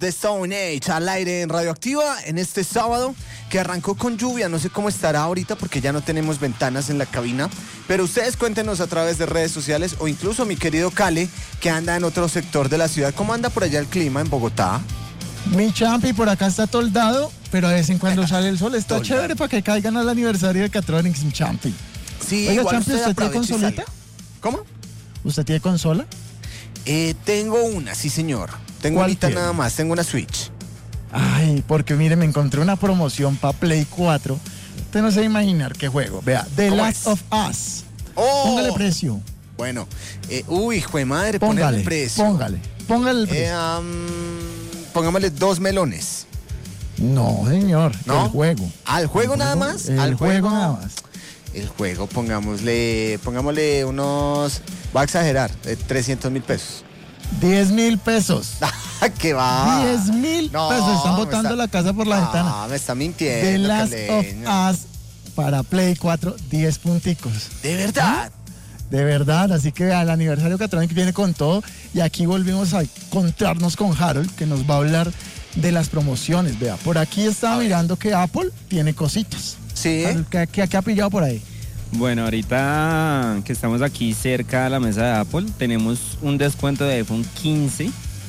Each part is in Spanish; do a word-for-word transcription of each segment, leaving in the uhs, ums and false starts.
The Stone Age al aire en Radioactiva en este sábado que arrancó con lluvia. No sé cómo estará ahorita porque ya no tenemos ventanas en la cabina, pero ustedes cuéntenos a través de redes sociales o incluso mi querido Cale, que anda en otro sector de la ciudad. ¿Cómo anda por allá el clima en Bogotá? Mi champi, por acá está toldado, pero de vez en cuando sale el sol. Está chévere para que caigan al aniversario de Catronics, mi champi. Sí, Oiga, igual champi, ¿usted tiene consolita? ¿Cómo? ¿Usted tiene consola? Eh, tengo una, sí señor. Tengo ¿Cuál ahorita tiene? nada más, tengo una Switch. Ay, porque mire, me encontré una promoción para Play cuatro. Usted no se va a imaginar qué juego. Vea, The ¿Cómo Last es? of Us. ¡Oh! Póngale precio. Bueno, eh, uy, hijo de madre, Póngale, ponle el precio. póngale, póngale el precio. Eh, um, pongámosle dos melones. No, señor, ¿No? el juego. ¿Al juego El nada más? El ¿Al juego nada más. El juego, pongámosle, pongámosle unos, va a exagerar, eh, trescientos mil pesos. diez mil pesos. ¿Qué va? diez mil No, pesos. Están me botando está- la casa por la Ah, ventana. me está The mintiendo, Last Caleño. of Us para Play cuatro, diez punticos. ¿De verdad? De verdad, así que al aniversario Catronic viene con todo. Y aquí volvimos a encontrarnos con Harold, que nos va a hablar de las promociones. Vea, por aquí estaba mirando que Apple tiene cositas. Sí. Harold, ¿Qué, qué- qué ha pillado por ahí? Bueno, ahorita que estamos aquí cerca de la mesa de Apple, tenemos un descuento de iPhone quince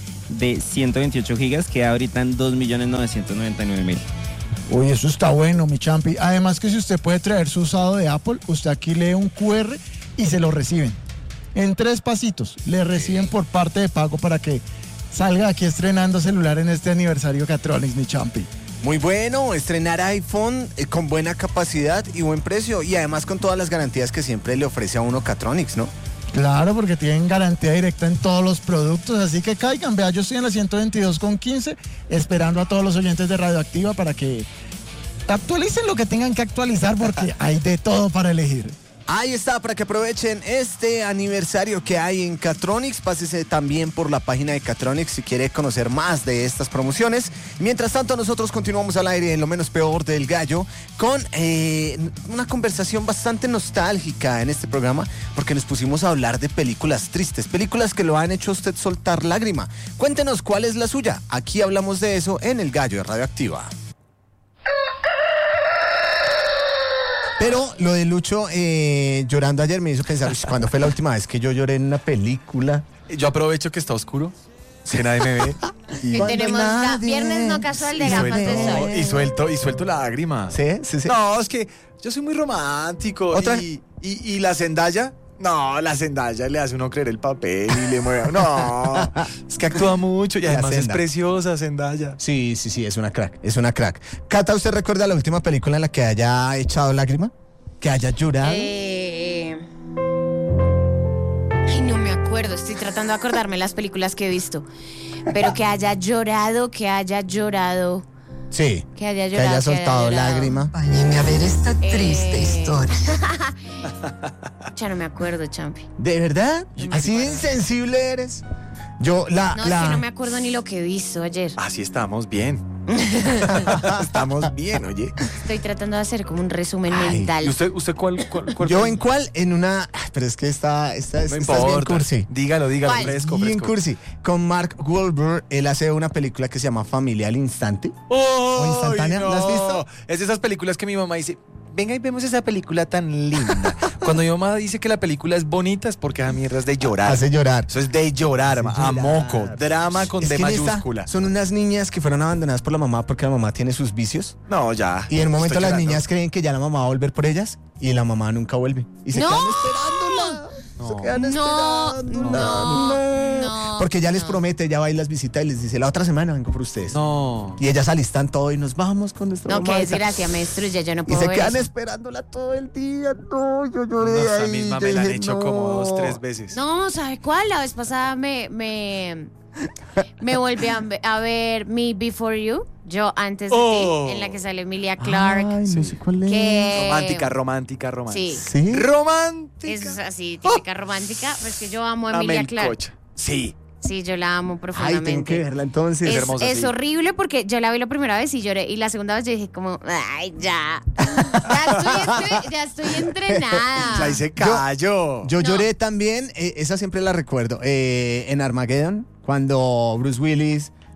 de ciento veintiocho gigas que ahorita en dos millones novecientos noventa y nueve mil. Uy, eso está bueno, mi champi. Además que si usted puede traer su usado de Apple, usted aquí lee un cu erre y se lo reciben. En tres pasitos, le reciben por parte de pago para que salga aquí estrenando celular en este aniversario Catronics, mi champi. Muy bueno, estrenar iPhone eh, con buena capacidad y buen precio y además con todas las garantías que siempre le ofrece a uno Catronics, ¿no? Claro, porque tienen garantía directa en todos los productos, así que caigan. Vea, yo estoy en la ciento veintidós con quince, esperando a todos los oyentes de Radioactiva para que actualicen lo que tengan que actualizar, porque hay de todo para elegir. Ahí está, para que aprovechen este aniversario que hay en Catronics. Pásese también por la página de Catronics si quiere conocer más de estas promociones. Mientras tanto, nosotros continuamos al aire en Lo Menos Peor del Gallo con eh, una conversación bastante nostálgica en este programa, porque nos pusimos a hablar de películas tristes, películas que lo han hecho a usted soltar lágrima. Cuéntenos cuál es la suya. Aquí hablamos de eso en El Gallo de Radioactiva. Pero lo de Lucho eh, llorando ayer me hizo pensar, "Uy, ¿cuándo fue la última vez que yo lloré en una película?" Yo aprovecho que está oscuro, que nadie me ve. Y, Que tenemos ga- nadie- viernes no casual de y gafas de suelto, sol. y suelto, y suelto la lágrima. ¿Sí? Sí, sí. No, es que yo soy muy romántico. ¿Otra? Y, y, y la Zendaya, no, la Zendaya le hace uno creer el papel y le mueve. No, es que actúa mucho y La además es Zenda. preciosa Zendaya. Sí, sí, sí, es una crack, es una crack. Cata, ¿usted recuerda la última película en la que haya echado lágrima? ¿Que haya llorado? Eh... Ay, no me acuerdo. Estoy tratando de acordarme las películas que he visto. Pero que haya llorado, que haya llorado. Sí, Que haya que llorado. haya que haya soltado llorado. lágrima. Acompáñeme a ver esta triste Eh. historia. Ya no me acuerdo, Champi. ¿De verdad? ¿Así de insensible eres? Yo, la... No, la... es que no me acuerdo ni lo que he visto ayer. Así estamos bien. Estamos bien, oye. Estoy tratando de hacer como un resumen Ay, mental. ¿Y usted, usted cuál, cuál, cuál ¿Yo fue? en cuál? En una... ah, Pero es que esta, esta, No esta es bien importa. cursi. Dígalo, dígalo, ¿Cuál? fresco, Bien fresco. cursi. Con Mark Wahlberg, él hace una película que se llama Familia al Instante. ¡Oh, instantánea? ¿La has visto? Es de esas películas que mi mamá dice, venga y vemos esa película tan linda. Cuando mi mamá dice que la película es bonita es porque esa mierda es de llorar. Hace llorar. Eso es de llorar, Hace ma- a llorar. moco. Drama con Es D que en esta mayúscula. son unas niñas que fueron abandonadas por la mamá porque la mamá tiene sus vicios. No, ya. Y en un momento Estoy las llorando. niñas creen que ya la mamá va a volver por ellas y la mamá nunca vuelve. Y se ¡No! quedan esperándola. Se quedan No, esperándola. no, no, Porque ya les no. promete, ya va y las visita y les dice, la otra semana vengo por ustedes. No. Y ellas alistan todo y nos vamos con nuestra No, mamá. qué desgracia, me destruye, yo no Y puedo se ver quedan eso. esperándola todo el día. No, yo lloré No, esa ahí. misma yo me la han dije, hecho no. como dos, tres veces. No, ¿sabe cuál? La vez pasada me, me, me volví a, ve- a ver Me Before You, yo antes de Oh. ti, en la que sale Emilia Clarke. Ay, no sé cuál es. que- Romántica, romántica, romántica. Sí, ¿Sí? Romántica. es así, típica romántica. Pues que yo amo a Amé Emilia el Clarke. coche. Sí. Sí, yo la amo Ay, profundamente. tengo que verla entonces. Es, hermosa, es sí. horrible porque yo la vi la primera vez y lloré. Y la segunda vez yo dije como, ay, ya. Ya estoy, entre- ya estoy entrenada. Ya hice callo. Yo No. lloré también, eh, esa siempre la recuerdo, eh, en Armageddon, cuando Bruce Willis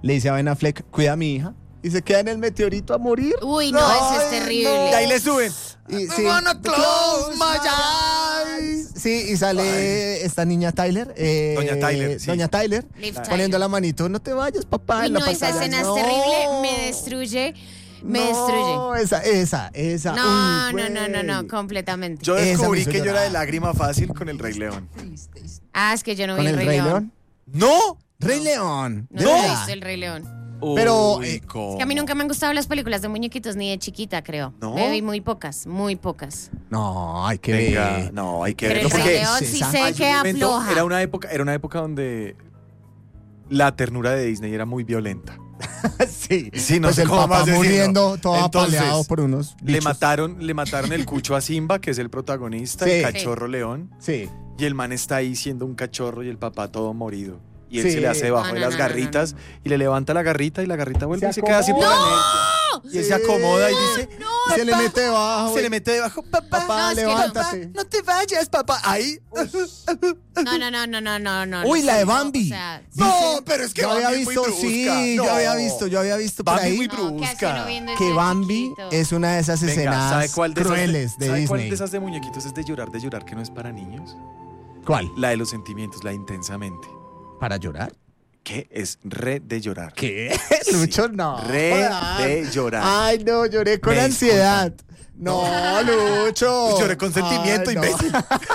le dice a Ben Affleck, cuida a mi hija, y se queda en el meteorito a morir. Uy, no, eso es terrible. Y ahí le suben. Y, sí, wanna close my eyes. Sí, y sale esta niña Tyler. eh, Doña Tyler, sí. Doña Tyler, Liv Tyler. poniendo la manito, no te vayas, papá. Uy, en la no, esa pantalla. escena No. es terrible, me destruye, me no, destruye. esa, esa, esa. No, Uy, no, no, no, no, güey. completamente. Yo Esa me descubrí hizo que yo era llorar. de lágrima fácil con el Rey León. Ah, es que yo no vi ¿Con el Rey León? ¡No! Rey León. No, ¿de no he verdad? visto el Rey León. Pero, Uy, eh, ¿cómo? Es que a mí nunca me han gustado las películas de muñequitos ni de chiquita, creo. ¿No? Me vi muy pocas, muy pocas. No, hay que Venga, ver. no, hay que Pero verlo el Rey porque León sí César, sé hay que un momento- afloja. Era una época, era una época donde la ternura de Disney era muy violenta. sí. Sí, no pues sé el cómo papá más decirlo. muriendo, todo Entonces, apaleado por unos Le bichos. mataron, le mataron el cucho a Simba, que es el protagonista, Sí. el cachorro león, Sí. y el man está ahí siendo un cachorro y el papá todo morido. Y él Sí. se le hace debajo No, de no, las no, no, garritas y le levanta la garrita y la garrita vuelve Se y se queda así por acomoda. la mente. Y él se acomoda y dice, Se le mete debajo. se le mete debajo, papá, Papá, No, es que no. levántate. no te vayas, papá. Ahí. No, no, no, no, no, no, no. Uy, no, la de no, Bambi. O sea, No, Dicen- pero es que yo había Bambi es muy visto, brusca. sí, No. yo había visto, yo había visto por Bambi ahí muy no, ¿qué hace brusca. uno viendo que ese Bambi chiquito? es una de esas Venga, escenas ¿sabe cuál de esas crueles de, ¿sabe Disney. cuál de esas de muñequitos es de llorar, de llorar que no es para niños? ¿Cuál? La de los sentimientos, la de intensamente. ¿Para llorar? ¿Qué? Es re de llorar. ¿Qué? Lucho, no. Re Joder. de llorar. Ay, no, lloré con Me ansiedad. No, Lucho. Lloré con sentimiento, Ay, no. imbécil.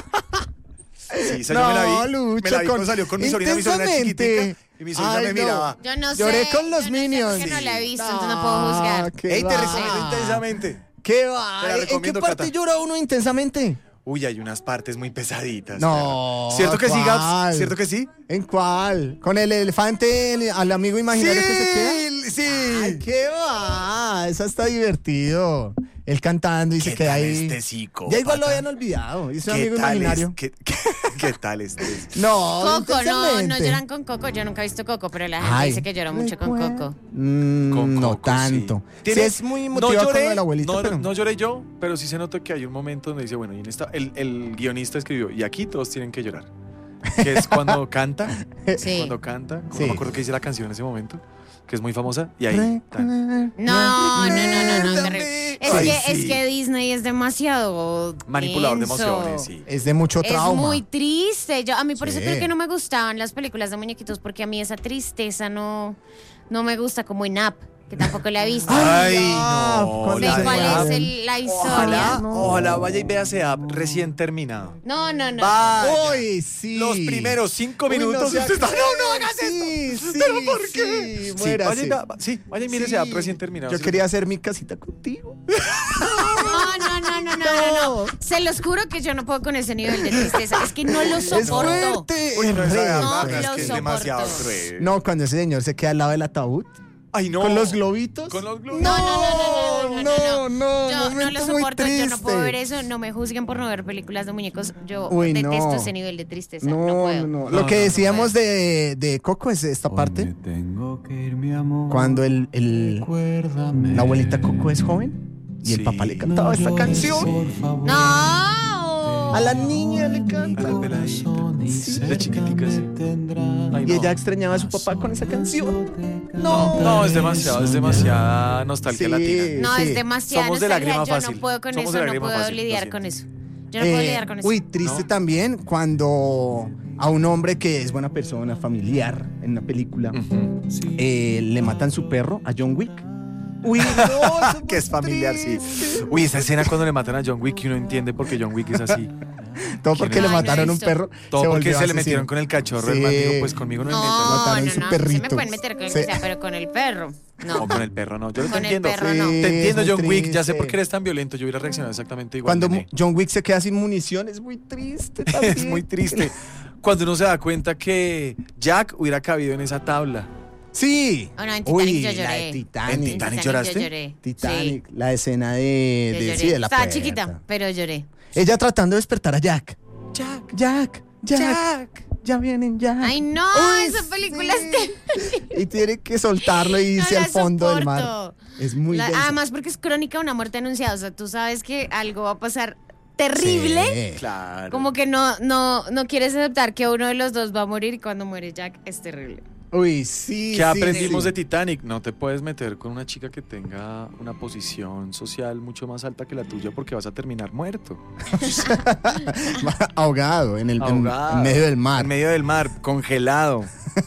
Sí, esa No, yo me la vi. Lucho, me la vi con- cuando salió con mi sobrina, mi sobrina intensamente. chiquitica. Y mi sobrina Ay, me no. miraba. Yo no sé. Lloré con los yo no sé Minions. porque no la he visto, entonces no Ah, puedo juzgar. qué Ey, te va. recomiendo intensamente. ¿Qué va? Te la ¿En qué recomiendo, parte Cata. llora uno intensamente? Uy, hay unas partes muy pesaditas. No, perra. ¿Cierto que sí, Gaps? ¿cuál? ¿Cierto que sí? ¿En cuál? ¿Con el elefante, el- al amigo imaginario que se queda? sí. Ay, ¿qué va? Eso está divertido. Él cantando y ¿Qué se queda tal ahí. este psicópata? Ya igual lo habían olvidado. Es un ¿Qué amigo tal imaginario. es- ¿Qué, qué, qué tal este? No, Coco, no, no intensamente. lloran con Coco. Yo nunca he visto Coco, pero la gente Ay, dice que llora mucho con recuerda. Coco. Mm, Con no Coco, tanto. sí. Sí, Tiene- es muy No motivado con lloré, lo de la abuelita, no, pero... no lloré yo, pero sí se nota que hay un momento donde dice, bueno, y en esta, el, el guionista escribió, y aquí todos tienen que llorar. Que es cuando canta, Sí. cuando canta, Sí. no me acuerdo qué dice la canción en ese momento, que es muy famosa, y ahí... tan. No, no, no, no, no, terrible. Es Ay, que, sí. es que Disney es demasiado Manipulador de denso. emociones, sí. Es de mucho Es trauma. muy triste. Yo, a mí por eso Sí. creo que no me gustaban las películas de muñequitos, porque a mí esa tristeza no, no me gusta, como en Up, que tampoco la he visto. Ay, ya, no, con Sé la ese cuál man. es el- la historia. Ojalá, No. ojalá vaya y vea ese app recién terminado. No, no, no. Vaya. Uy, sí. Los primeros cinco Uy, minutos sea usted está, cruel. no, no hagas Sí, esto. sí, ¿Pero por sí, qué? Sí, muérase. vaya y vea- sí, vaya y mire ese app recién terminado. Yo Sí. quería hacer mi casita contigo. No, no, no, no, no, no, no. Se los juro que yo no puedo con ese nivel de tristeza. Es que no lo Es soporto. fuerte. Uy, no, es esa re verdad No es lo que es soporto. demasiado cruel. No, cuando ese señor se queda al lado del ataúd. Ay, no. Con los globitos. Con los globos. No, no, no, no, no, no, no, no, no, Yo no momento lo muy soporto, yo no puedo triste. ver eso. No me juzguen por no ver películas de muñecos. Yo Uy, detesto no. ese nivel de tristeza. No, No, puedo. no, no. No, Lo que no, no decíamos de, de Coco es esta parte. Cuando el, el- la abuelita Coco es joven y el Sí. papá le cantaba esta canción. No. A la niña le A canta. la peladita. De chiquitica, sí. Ay, Y no. ella extrañaba a su papá con esa canción. No, no, es demasiado, es demasiada nostalgia Sí. latina. No, Sí. es demasiado Somos de nostalgia. lágrima Yo fácil. no puedo con Somos de eso, no lágrima puedo fácil, lo lidiar siento. con eso. Yo no puedo Eh, lidiar con eso. Uy, triste ¿No? también cuando a un hombre que es buena persona, familiar, en una película, Ujú. eh, le matan su perro a John Wick. Uy, no, eso Que es muy familiar, sí. triste. Uy, esa escena cuando le matan a John Wick y uno entiende por qué John Wick es así. Todo porque Ay, le no he mataron un visto. perro. Todo porque volvió se le asesino. metieron con el cachorro. El Sí. man dijo, pues conmigo no, No, me metan. mataron no, su no, se me perrito. pueden meter con el Sí. que sea, pero con el perro. No. No, con el perro no. Yo te Con el entiendo. perro Sí, no. Te entiendo, es muy John Wick. Ya sé triste. por qué eres tan violento. Yo hubiera reaccionado exactamente igual. Cuando nene. John Wick se queda sin munición, es muy triste también. Es muy triste. Cuando uno se da cuenta que Jack hubiera cabido en esa tabla. Sí. Oh, no, en Titanic Uy, yo la lloré. de Titanic. ¿En Titanic lloraste? Yo lloré. Titanic, Sí, la escena de, yo de, lloré. sí, de la Estaba puerta. chiquita, pero lloré. Ella tratando de despertar a Jack. Jack. Jack, Jack, ya vienen Jack. Ay, no, Uy, esa película sí. es terrible. Y tiene que soltarlo e irse No la al fondo del mar. soporto. Es muy La- denso. además, porque es crónica de una muerte anunciada. O sea, tú sabes que algo va a pasar terrible. Sí. Claro. Como que no, no, no quieres aceptar que uno de los dos va a morir y cuando muere Jack es terrible. Uy, sí, ¿Qué sí, aprendimos sí. de Titanic? No te puedes meter con una chica que tenga una posición social mucho más alta que la tuya porque vas a terminar muerto. Ahogado en el en- Ahogado. en medio del mar. En medio del mar, congelado.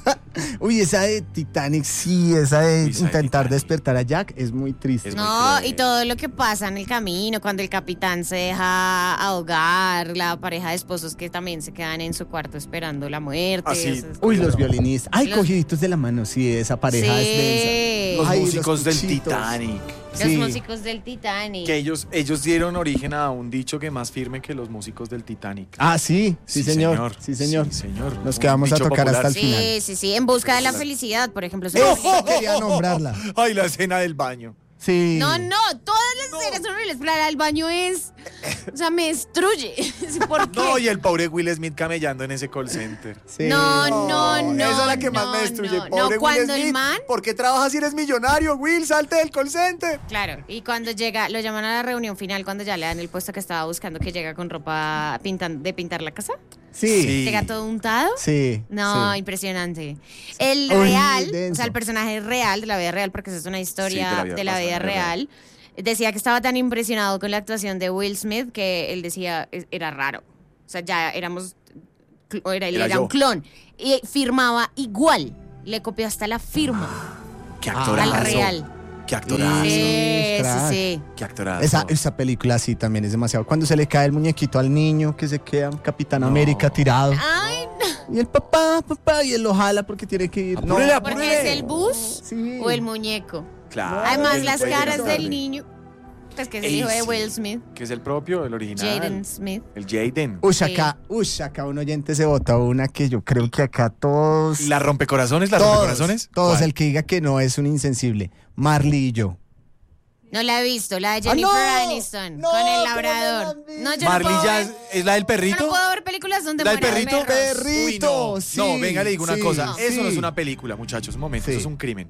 Uy, esa de Titanic, sí, esa de Uy, esa de intentar Titanic. despertar a Jack es muy triste. Es muy No, cruel. y todo lo que pasa en el camino, cuando el capitán se deja ahogar, la pareja de esposos que también se quedan en su cuarto esperando la muerte. Ah, sí. esas Uy, los cosas. violinistas. Ay, Los- cogiditos de la mano, sí, esa pareja es densa. Sí, Los Ay, los músicos del cuchitos. Titanic. los Sí. músicos del Titanic. Que ellos, ellos dieron origen a un dicho que más firme que los músicos del Titanic. Ah, sí, sí, señor. Sí, señor. Sí, señor. Nos Un quedamos a dicho tocar hasta el Sí, final. sí, sí, en busca de la felicidad, por ejemplo. es una Eso película- quería nombrarla. Ay, la escena del baño. Sí. No, no, todas las escenas son horribles, pero al baño es, o sea, me destruye. ¿Por qué? No, y el pobre Will Smith camellando en ese call center. Sí. No, no, no. Esa es la que más no, me destruye. no, Pobre no, cuando Will Smith. el man, ¿Por qué trabajas si eres millonario, Will? Salte del call center. claro, y cuando llega, lo llaman a la reunión final cuando ya le dan el puesto que estaba buscando, que llega con ropa pintan, de pintar la casa. Sí. Sí. Llega todo untado. Sí. No, sí. impresionante. El Uy, real, denso. o sea, el personaje real de la vida real, porque eso es una historia Sí, de la vida de la pasada, vida de la vida real, decía que estaba tan impresionado con la actuación de Will Smith que él decía es- era raro. O sea, ya éramos, cl- o era, él Era era yo. un clon. Y firmaba igual. Le copió hasta la firma Qué Ah, actorazo. al real. Qué actorazo. Sí, sí, sí, crack. sí. Qué actorazo. Esa, esa película sí también es demasiado. Cuando se le cae el muñequito al niño que se queda Capitán No. América tirado. Ay, no. Y el papá, papá, y él lo jala porque tiene que ir. No, Apúrele, Porque apúrele. es el bus Sí. o el muñeco. Claro. Además, Él las puede caras llegar del tarde. niño. Pues que es el Ey, hijo de sí. Will Smith, Que es el propio, el original. Jaden Smith. El Jaden. Uy, Sí. acá, uy, acá un oyente se vota una que yo creo que acá todos. ¿La rompecorazones? ¿La todos, rompecorazones? todos, ¿Cuál? el que diga que no es un insensible. Marley y yo. No la he visto, la de Ah, Jennifer no, Aniston no, con el ¿cómo no labrador. la has visto? No, yo Marley no puedo ya ver, es, ¿es la del yo perrito? no puedo ver películas donde ¿La del mueran perrito? perros. Perrito, Uy, no. sí, no, venga, le digo una sí, cosa. No. Eso no es sí. una película, muchachos. Un momento, Sí. eso es un crimen.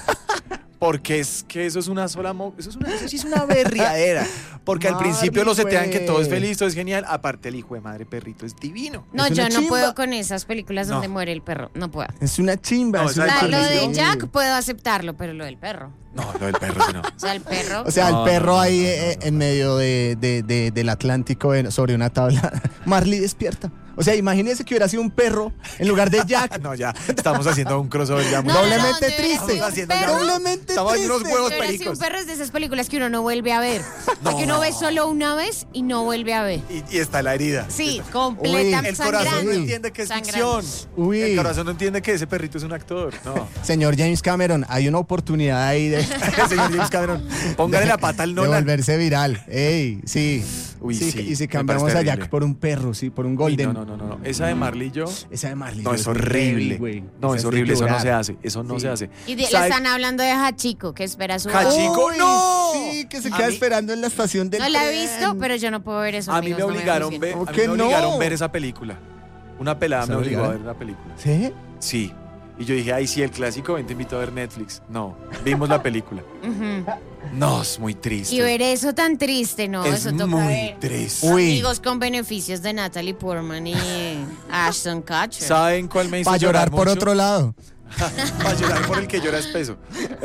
Porque es que eso es una sola... mo- Eso, es una, eso sí es una berriadera. Porque al Marley, principio lo setean que todo es güey. feliz, todo es genial. Aparte, el hijo de madre perrito es divino. No, Es yo una no chimba. puedo con esas películas donde No. muere el perro. No puedo. Es una chimba. No, es esa una de La- lo Marley, de chimba. Jack puedo aceptarlo, pero lo del perro. No, lo del perro sí no. O sea, el perro. O sea, No, el perro no, no, ahí no, no, eh, no. en medio de, de- de- del Atlántico en- sobre una tabla. Marley despierta. O sea, imagínese que hubiera sido un perro en lugar de Jack. No, ya estamos haciendo un crossover ya muy... No, no, Doblemente no, debería triste. ser un haciendo ya- perro. Doblemente Estamos haciendo unos triste. huevos Pero si un pericos. perro es de esas películas que uno no vuelve a ver. Porque uno ve solo una vez y no vuelve a ver. Y, y está la herida. Sí, completa, Uy, El corazón no sangrando. entiende que es Sangrando. ficción. Uy. El corazón no entiende que ese perrito es un actor. No. Señor James Cameron, hay una oportunidad ahí de, Señor James Cameron, póngale la pata al de Nolan. volverse viral. Ey, sí. Uy, sí, Y si me cambiamos parece a Jack terrible. por un perro, sí, por un Uy, golden. no, no, no, no. Esa de Marley y yo. Esa de Marley. No, yo es muy horrible. heavy, güey. No, Esa es de horrible. Eso no llorar. se hace. Eso no Sí. se hace. Y de- le ¿Sabe- están hablando de Hachiko, que espera su Hachiko, Uy, no. Sí, que se A queda mí- esperando en la estación del No la he tren. visto, pero yo no puedo ver eso. A mí me amigos, no obligaron, juzguen. ve- a ¿Cómo mí que me obligaron no? ver esa película. Una pelada ¿Se me obligó a obligaron? ver la película. ¿Sí? Sí. Y yo dije, ay, sí, el clásico, ven, te invito a ver Netflix. No, vimos la película. Ujú. No, es muy triste. Y ver eso tan triste, no, es eso toca muy ver. triste. Uy. Amigos con beneficios de Natalie Portman y Ashton Kutcher. ¿Saben cuál me hizo Para llorar por mucho? otro lado. Para llorar por el que llora espeso. Eh,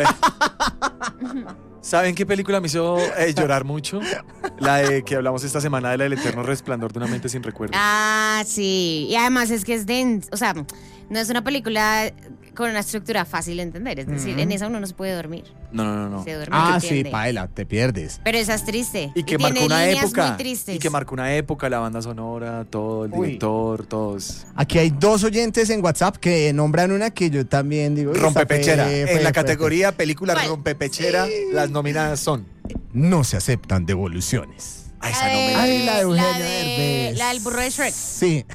¿Saben qué película me hizo eh, llorar mucho? La de que hablamos esta semana de la del eterno resplandor de una mente sin recuerdo. Ah, sí. Y además es que es denso. O sea, no es una película con una estructura fácil de entender. Es decir, en esa uno no se puede dormir. No, no, no, no. Se duerme. Ah, y sí, entiende. paela, te pierdes. Pero esa es triste. Y que tiene marcó una líneas época. muy tristes. Y que marcó una época, la banda sonora, todo, el Uy. director, todos. Aquí hay dos oyentes en WhatsApp que nombran una que yo también digo. "Uy, esta Rompepechera. fue- En fue la fuerte". categoría película ¿Cuál? rompepechera, las nominadas son. No se aceptan devoluciones. Ah, La esa no me de- la Ay, la de Eugenio la de- Derbez. la del burro de Shrek. Sí.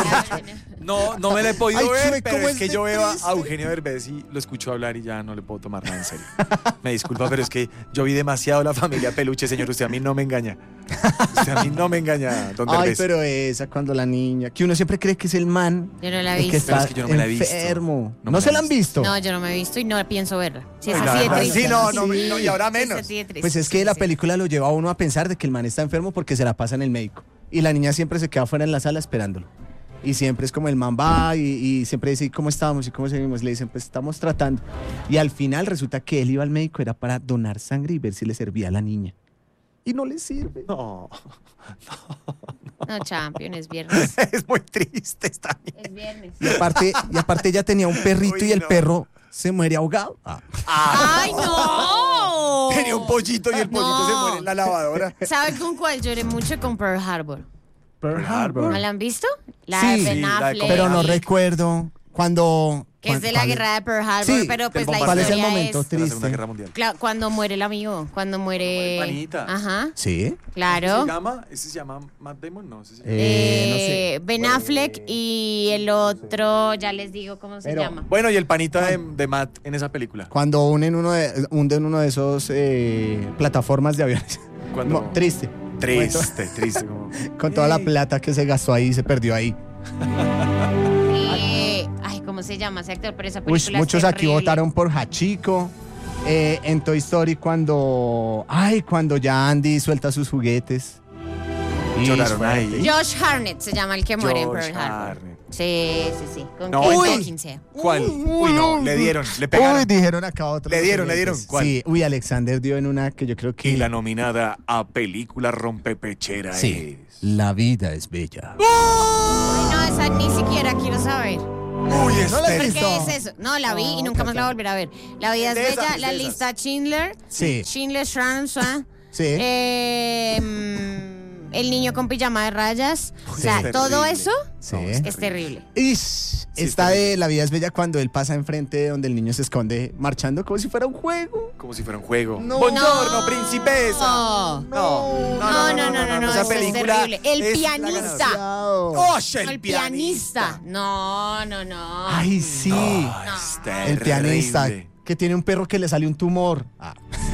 No, no me la he podido Ay, ver, Shrek, pero ¿cómo es es que de yo veo a triste? Eugenio Derbez y lo escucho hablar y ya no le puedo tomar nada en serio. Me disculpa, pero es que yo vi demasiado La Familia Peluche, señor. Usted a mí no me engaña. Usted a mí no me engaña, don Ay, Derbez. pero esa cuando la niña, que uno siempre cree que es el man Yo no la he el que visto. está Pero es que yo no me la he visto. enfermo. No ¿No, me se la la he han visto? No, yo no me he visto y no pienso verla. Si es La así de verdad, triste. sí, no, no, Sí. no, y ahora Si es menos. así de triste, Pues es sí, que la sí. película lo lleva a uno a pensar de que el man está enfermo porque se la pasa en el médico. Y la niña siempre se queda fuera en la sala esperándolo. Y siempre es como el man va y, y siempre dice, ¿y cómo estamos? ¿Y cómo seguimos? Le dicen, pues estamos tratando. Y al final resulta que él iba al médico, era para donar sangre y ver si le servía a la niña. Y no le sirve. No, No, champion, es viernes. es muy triste esta mierda. Es viernes. Y aparte, y aparte ella tenía un perrito Uy, y el no. perro se muere ahogado. Ah. ¡Ay, no! Tenía un pollito y el pollito No. se muere en la lavadora. ¿Sabe con cuál lloré mucho? Con Pearl Harbor. Pearl Harbor. ¿No la han visto? La Sí. de Ben Sí, la de Affleck. Pero no y- recuerdo cuando... Que es de la cuando- guerra de Pearl Harbor, Sí, pero pues del la ¿Cuál es el historia momento es... De la Segunda triste? Guerra Mundial. Cla- cuando muere el amigo, cuando muere... El panita. Ajá, Sí. ¿Cómo claro. se llama? ¿Ese se llama Matt Damon? No, ese se llama. Eh, no Eh, sé. Ben Affleck y el otro, ya les digo cómo se Pero- llama. Bueno, y el panita de, de Matt en esa película. Cuando unen uno de, hunden uno de esos eh, plataformas de aviones. Cuando- Mo- triste. Triste, triste. Como... Con toda la Ey. plata que se gastó ahí, se perdió ahí. Eh, ay, ¿cómo se llama ese actor? Pero esa Uy, película es muchos aquí terrible. votaron por Hachiko. Eh, en Toy Story cuando... Ay, cuando ya Andy suelta sus juguetes. Y Lloraron fuerte. ahí. Josh Hartnett se llama el que muere en Josh Pearl Harbor. Hartnett. Sí, sí, sí. Con No, Kate entonces- Beckinsale. ¿Cuál? Uy, no, le dieron, le pegaron. Uy, dijeron acá otro. Le dieron, le dieron. ¿Cuál? Sí, uy, Alexander dio en una que yo creo que... Y la nominada a película rompepechera Sí, es... la vida es bella. Ay, no, esa ni siquiera quiero saber. Uy, ¿No la has este... visto? ¿Qué es eso? No, la vi y nunca más la volveré a ver. La vida es De esas, bella, de la esas. lista Schindler, Sí, Schindler Schranza, sí. eh, mm, el niño con pijama de rayas. O Sí. sea, Es todo terrible. eso Sí. No, es es terrible. Ish, Sí, está está de La vida es bella cuando él pasa enfrente de donde el niño se esconde marchando como si fuera un juego. Como si fuera un juego. No. Buongiorno, principesa. No. No, no, No, no, no, no, no, esa eso es película terrible. El es la pianista. ganadora. Oh, ¡Osh, el, El pianista. No, no, no. Ay, sí. No, es El pianista terrible. que tiene un perro que le sale un tumor. Ah.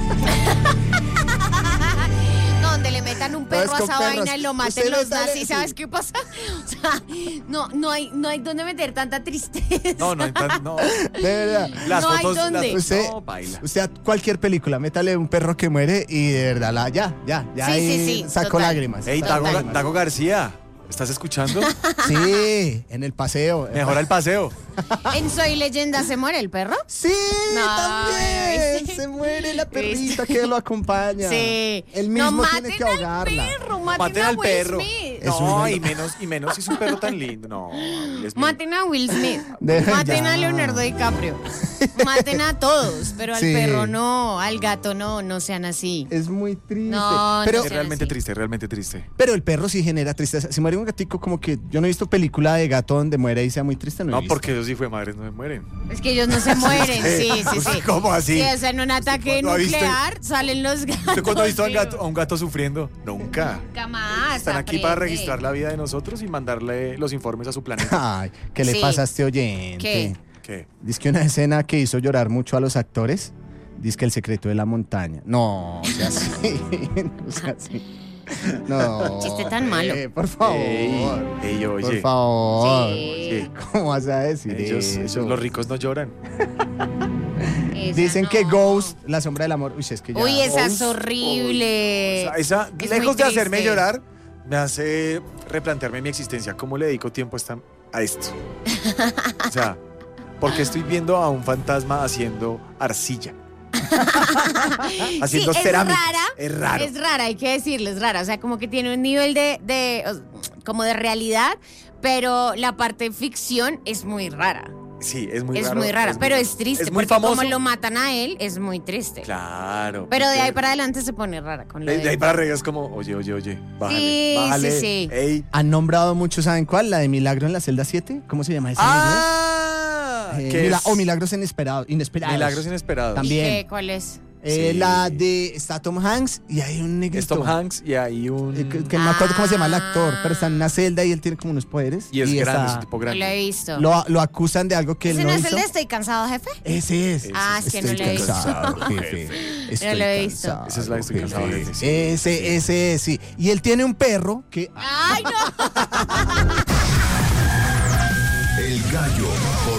No, donde le metan un perro es a con esa perros. vaina y lo maten Usted los le sale- nazis. sí. ¿Sabes qué pasa? O sea, no, no hay, no hay donde meter tanta tristeza. No, no, hay tan- no. De verdad. Las No hay fotos, dónde. las Usted, no, baila. usted a cualquier película, métale un perro que muere y de verdad, la, ya, ya, ya Sí, ahí sí, sí, sacó total. lágrimas. Ey, sacó Dago, lágrimas. Dago García, ¿estás escuchando? Sí, en el paseo. Mejora el paseo. ¿En Soy Leyenda se muere el perro? Sí, No, también. ¿viste? Se muere la perrita ¿Viste? que lo acompaña. Sí. Él mismo no, tiene maten que ahogarla. al perro, maten, Maten a al Will perro. Smith. Es No, un- y menos, y menos si es un perro tan lindo. No, Will Smith. Maten a Will Smith. De- Maten ya. a Leonardo DiCaprio. Maten a todos, pero al Sí. perro no, al gato no, no sean así. Es muy triste. No, pero, no Es sé. realmente así. triste, realmente triste. pero el perro sí genera tristeza. Si muere un gatico, como que yo no he visto película de gato donde muere y sea muy triste. No, he No, visto. porque ellos sí fue madres, no se mueren. Es que ellos no se mueren, sí, sí, sí. ¿Cómo así? Sí, o sea, en un ataque cuándo ha visto- nuclear salen los gatos. ¿Usted cuándo ha visto a un vivos. gato, a un gato sufriendo? Nunca. Nunca más. Están aquí para aprende. registrar la vida de nosotros y mandarle los informes a su planeta. Ay, ¿qué le Sí. pasa a este oyente? ¿Qué? ¿Qué? Dice que una escena que hizo llorar mucho a los actores. Dice que El secreto de la montaña. No, sea así. No sea así. No. Chiste tan malo. eh, por favor. Ey, ey, oye. Por favor. Sí. Oye, ¿Cómo vas a decir ellos, eso? ellos, los ricos no lloran. Esa Dicen no. que Ghost, la sombra del amor. Uy, es que ya. Uy, esa es Ghost, horrible. O sea, esa, Es lejos muy de hacerme triste. llorar, me hace replantearme mi existencia. ¿Cómo le dedico tiempo a, esta- a esto? O sea, porque estoy viendo a un fantasma haciendo arcilla. Haciendo sí, es cerámica. rara. Es raro. Es rara, hay que decirlo, es rara. O sea, como que tiene un nivel de, de o- como de realidad, pero la parte ficción es muy rara. Sí, es muy es raro. muy rara, muy pero raro. es triste. Es muy porque famoso. como lo matan a él, es muy triste. Claro. Pero de ahí porque- para adelante se pone rara con lo De, de... de ahí para arriba es como, oye, oye, oye, bájale, Sí, sí, bájale. sí. Ey. Han nombrado mucho, ¿saben cuál? La de Milagro en la celda siete. ¿Cómo se llama esa ¡Ah! en inglés? Eh, ¿Qué mila- es? O Milagros inesperados. inesperados. Milagros inesperados. ¿Y También. qué? ¿Cuál es? Eh, Sí. La de. Está Tom Hanks y hay un negrito. Es Tom Hanks y hay un... Eh, que, que no me acuerdo cómo se llama el actor, Ah. pero está en una celda y él tiene como unos poderes. Y es grande, está- es un tipo No grande. lo he visto. lo, lo acusan de algo que él ¿Ese no no es hizo. el de Estoy cansado, jefe? Ese es. Ah, es que no Estoy lo he visto. cansado, jefe. Estoy lo he visto. cansado, Esa es la de Estoy cansado, jefe. jefe, sí. Ese, ese, es, sí. Y él tiene un perro que. ¡Ay, no! El gallo